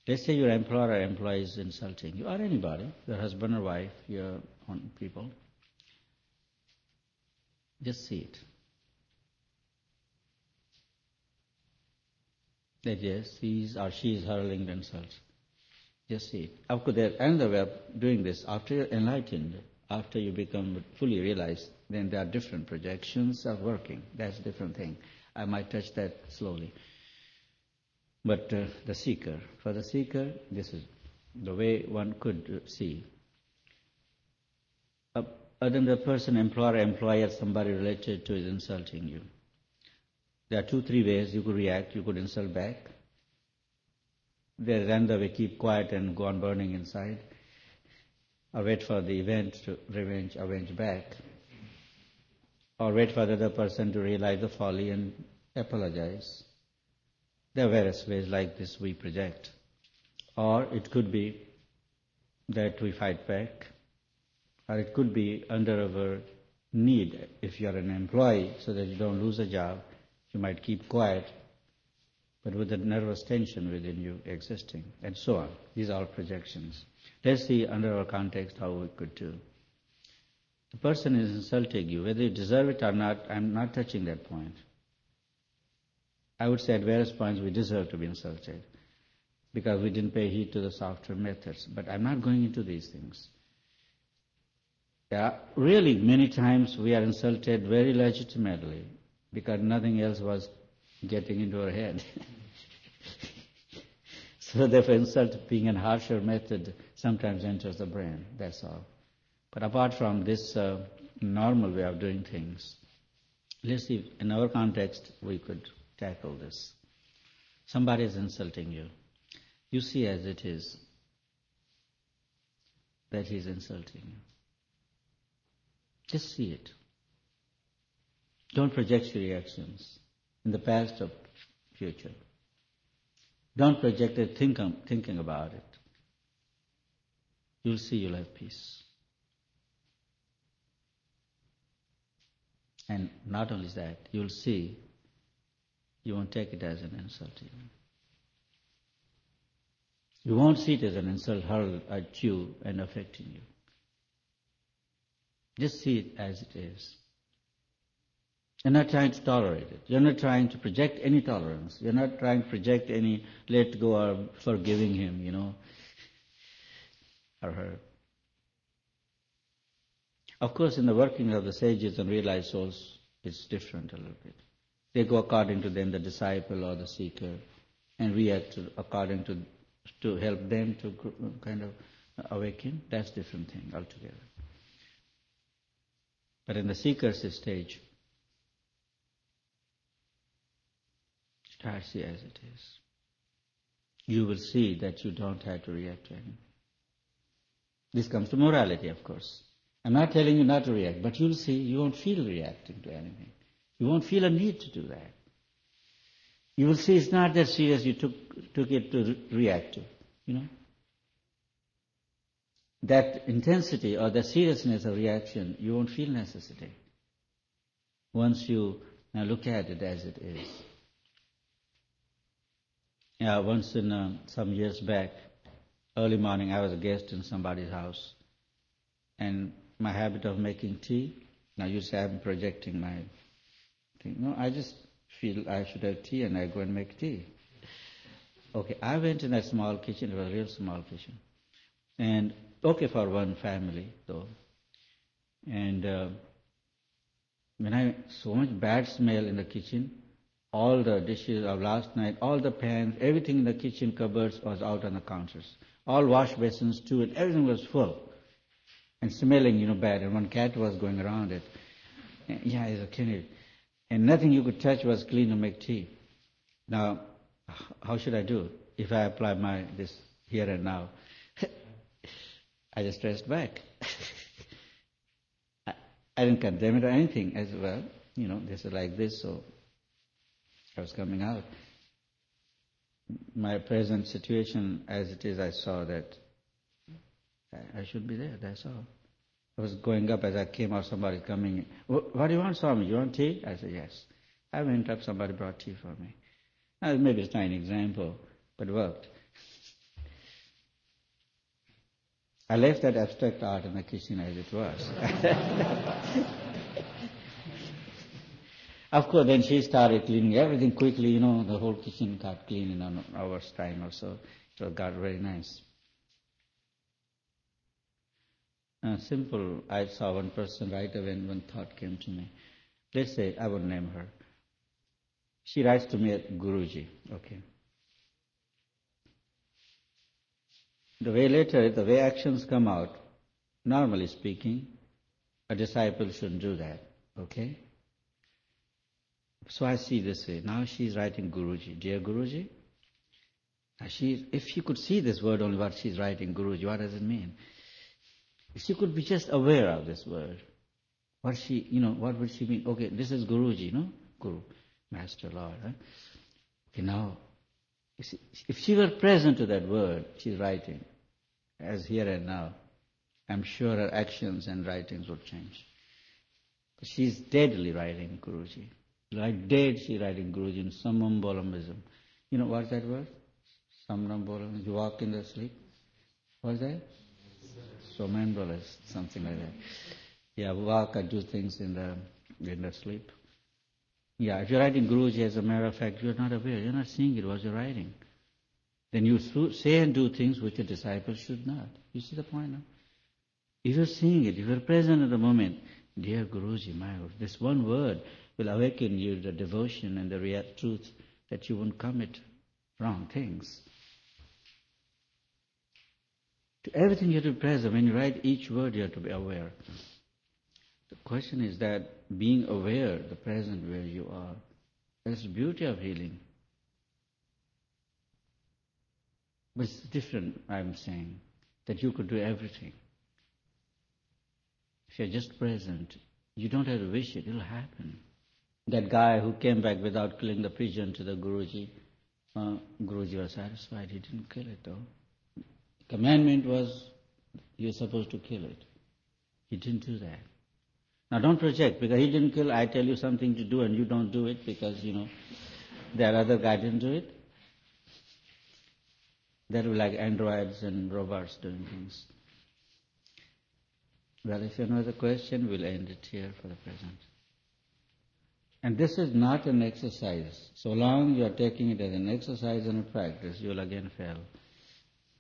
Let's say your employer or employee is insulting you, or anybody, your husband or wife, your own people. Just see it. That yes, he is or she is hurling the insults. Just see it. Of course, there's another way of doing this. After you're enlightened, after you become fully realized, then there are different projections of working. That's a different thing. I might touch that slowly. But the seeker, for the seeker, this is the way one could see. Other than the person, employer, employer, somebody related to is insulting you. There are 2-3 ways you could react. You could insult back. There's another way, keep quiet and go on burning inside. Or wait for the event to avenge back. Or wait for the other person to realize the folly and apologize. There are various ways like this we project. Or it could be that we fight back. Or it could be under our need, if you are an employee, so that you don't lose a job, you might keep quiet, but with a nervous tension within you existing, and so on. These are all projections. Let's see under our context how we could do. The person is insulting you, whether you deserve it or not, I'm not touching that point. I would say at various points we deserve to be insulted because we didn't pay heed to the softer methods. But I'm not going into these things. Really, many times we are insulted very legitimately because nothing else was getting into our head. So therefore insult being a harsher method sometimes enters the brain, that's all. But apart from this normal way of doing things, let's see, in our context we could tackle this. Somebody is insulting you. You see as it is that he is insulting you. Just see it. Don't project your reactions in the past or future. Don't project it thinking about it. You'll see you'll have peace. And not only that, you'll see you won't take it as an insult even. You won't see it as an insult hurled at you and affecting you. Just see it as it is. You're not trying to tolerate it. You're not trying to project any tolerance. You're not trying to project any let go or forgiving him, or her. Of course, in the working of the sages and realized souls, it's different a little bit. They go according to them, the disciple or the seeker, and react according to help them to kind of awaken. That's a different thing altogether. But in the seeker's stage, try to see as it is. You will see that you don't have to react to anything. This comes to morality, of course. I'm not telling you not to react, but you'll see you won't feel reacting to anything. You won't feel a need to do that. You will see it's not that serious you took it to react to, That intensity or the seriousness of reaction, you won't feel necessity once you now look at it as it is. Once in some years back, early morning, I was a guest in somebody's house, and my habit of making tea, now you say I'm projecting my thing. No, I just feel I should have tea and I go and make tea. Okay, I went in that small kitchen, it was a real small kitchen, and okay for one family though. And when so much bad smell in the kitchen, all the dishes of last night, all the pans, everything in the kitchen cupboards was out on the counters. All wash basins too, and everything was full. And smelling, bad. And one cat was going around it. And, it's a kid. And nothing you could touch was clean to make tea. Now, how should I do if I apply this here and now? I just stressed back. I didn't condemn it or anything as well. This is like this, so I was coming out. My present situation as it is, I saw that I should be there, that's all. I was going up as I came out, somebody coming in. What do you want, Swami? You want tea? I said, yes. I went up, somebody brought tea for me. Now, maybe it's not an example, but it worked. I left that abstract art in the kitchen as it was. Of course, then she started cleaning everything quickly, the whole kitchen got clean in an hour's time or so. It got very nice. Simple, I saw one person right away and one thought came to me. Let's say, I won't name her. She writes to me at Guruji, okay. The way actions come out, normally speaking, a disciple shouldn't do that, okay? So I see this way. Now she's writing Guruji. Dear Guruji, if she could see this word only what she's writing, Guruji, what does it mean? If she could be just aware of this word, what would she mean? Okay, this is Guruji, Guru, Master, Lord. Right? Okay, now, if she were present to that word she's writing, as here and now, I'm sure her actions and writings would change. But she's deadly writing Guruji. Like dead, she's writing Guruji in somnambulism. You know what's that word? Somnambulism. You walk in the sleep. What's that? Somnambulist, something like that. Yeah, walk or do things in the sleep. Yeah, if you're writing Guruji, as a matter of fact, you're not aware. You're not seeing it what you're writing. Then you say and do things which a disciple should not. You see the point now? If you're seeing it, if you're present at the moment, dear Guruji, my Lord, this one word will awaken you the devotion and the real truth that you won't commit wrong things. To everything you have to be present. When you write each word, you have to be aware. The question is that being aware, the present where you are, that's the beauty of healing. But it's different, I'm saying, that you could do everything. If you're just present, you don't have to wish it, it'll happen. That guy who came back without killing the pigeon to the Guruji, Guruji was satisfied, he didn't kill it though. Commandment was, you're supposed to kill it. He didn't do that. Now don't project, because he didn't kill, I tell you something to do and you don't do it because, that other guy didn't do it. That will be like androids and robots doing things. Well, if you have no other question, we'll end it here for the present. And this is not an exercise. So long you are taking it as an exercise and a practice, you will again fail.